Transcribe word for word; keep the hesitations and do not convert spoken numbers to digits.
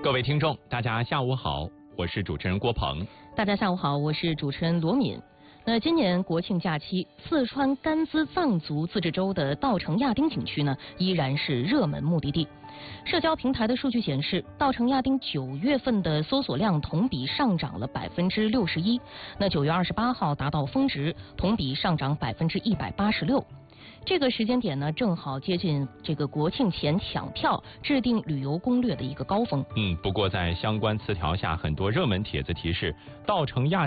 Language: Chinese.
各位听众，大家下午好，我是主持人郭鹏。 大家下午好，我是主持人罗敏。那今年国庆假期，四川甘孜藏族自治州的稻城亚丁景区呢，依然是热门目的地。社交平台的数据显示，稻城亚丁九月份的搜索量同比上涨了百分之六十一，那九月二十八号达到峰值，同比上涨百分之一百八十六。这个时间点呢，正好接近这个国庆前抢票、制定旅游攻略的一个高峰。 嗯，不过在相关词条下，很多热门帖子提示稻城亚